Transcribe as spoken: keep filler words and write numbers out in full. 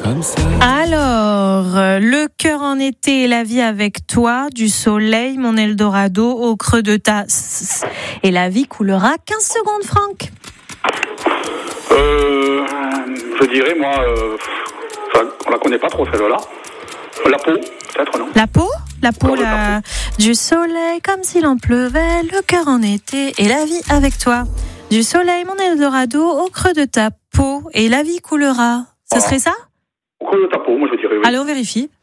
comme ça. Alors, euh, le cœur en été, la vie avec toi, du soleil, mon Eldorado, au creux de ta... Et la vie coulera. quinze secondes, Franck. Euh, je dirais, moi, euh, enfin, on la connaît pas trop, celle-là. La peau, peut-être, non? La peau La peau, Comme la... la Du soleil, comme s'il en pleuvait, le cœur en été, et la vie avec toi. Du soleil, mon Eldorado, au creux de ta peau, et la vie coulera. Ça Ah. serait ça? Au creux de ta peau, moi je dirais oui. Allez, on vérifie.